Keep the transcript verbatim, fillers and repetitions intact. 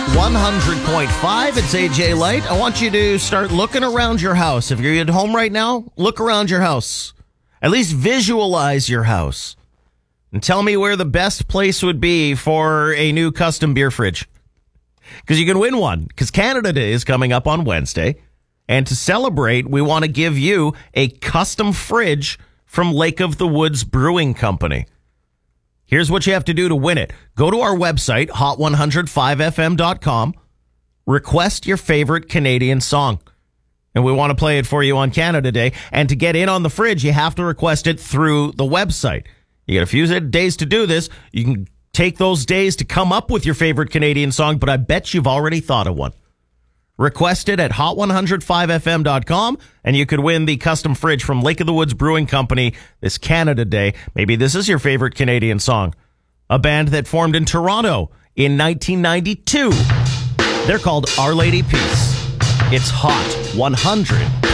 one hundred point five. It's A J Light. I want you to start looking around your house. If you're at home right now, look around your house. At least visualize your house. And tell me where the best place would be for a new custom beer fridge. Because you can win one. Because Canada Day is coming up on Wednesday. And to celebrate, we want to give you a custom fridge from Lake of the Woods Brewing Company. Here's what you have to do to win it. Go to our website, hot one oh five f m dot com. Request your favorite Canadian song. And we want to play it for you on Canada Day. And to get in on the fridge, you have to request it through the website. You get a few days to do this. You can take those days to come up with your favorite Canadian song, but I bet you've already thought of one. Request it at hot one oh five f m dot com, and you could win the custom fridge from Lake of the Woods Brewing Company this Canada Day. Maybe this is your favorite Canadian song. A band that formed in Toronto in nineteen ninety-two. They're called Our Lady Peace. It's Hot one hundred.